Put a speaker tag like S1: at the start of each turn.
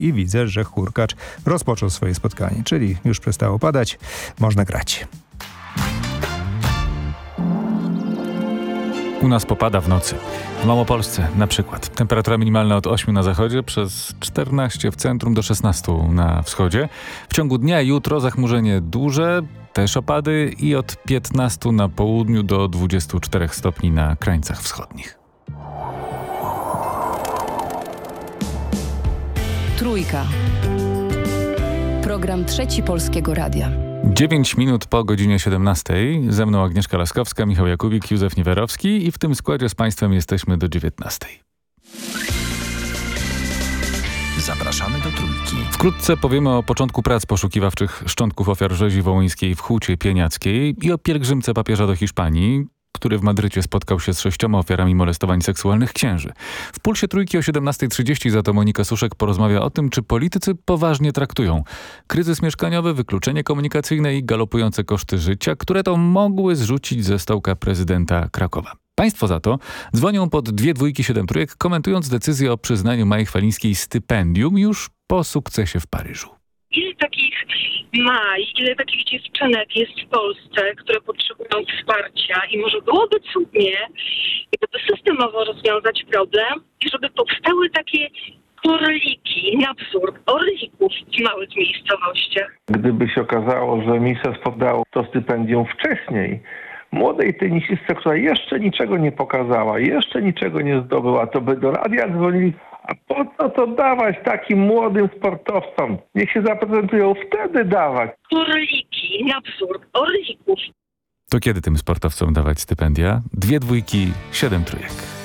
S1: i widzę, że Hurkacz rozpoczął swoje spotkanie, czyli już przestało padać, można grać.
S2: U nas popada w nocy. W Małopolsce na przykład. Temperatura minimalna od 8 na zachodzie, przez 14 w centrum do 16 na wschodzie. W ciągu dnia jutro zachmurzenie duże, też opady i od 15 na południu do 24 stopni na krańcach wschodnich.
S3: Trójka. Program Trzeci Polskiego Radia.
S2: 9 minut po godzinie 17. Ze mną Agnieszka Laskowska, Michał Jakubik, Józef Niewerowski i w tym składzie z Państwem jesteśmy do 19.
S4: Zapraszamy do Trójki.
S2: Wkrótce powiemy o początku prac poszukiwawczych szczątków ofiar rzezi wołyńskiej w Hucie Pieniackiej i o pielgrzymce papieża do Hiszpanii, który w Madrycie spotkał się z 6 ofiarami molestowań seksualnych księży. W Pulsie Trójki o 17:30 za to Monika Suszek porozmawia o tym, czy politycy poważnie traktują kryzys mieszkaniowy, wykluczenie komunikacyjne i galopujące koszty życia, które to mogły zrzucić ze stołka prezydenta Krakowa. Państwo za to dzwonią pod 227 trójek, komentując decyzję o przyznaniu Mai Chwalińskiej stypendium już po sukcesie w Paryżu.
S5: Ile takich ile takich dziewczynek jest w Polsce, które potrzebują wsparcia i może byłoby cudnie, gdyby systemowo rozwiązać problem i żeby powstały takie orliki, na wzór orlików w małych miejscowościach.
S6: Gdyby się okazało, że ministerstwo dało to stypendium wcześniej, młodej tenisistce, która jeszcze niczego nie pokazała, jeszcze niczego nie zdobyła, to by do radia dzwonili, a po co to dawać takim młodym sportowcom? Niech się zaprezentują, wtedy dawać.
S5: Orliki, na wzór orlików.
S2: To kiedy tym sportowcom dawać stypendia? 2 dwójki, 7 trójek.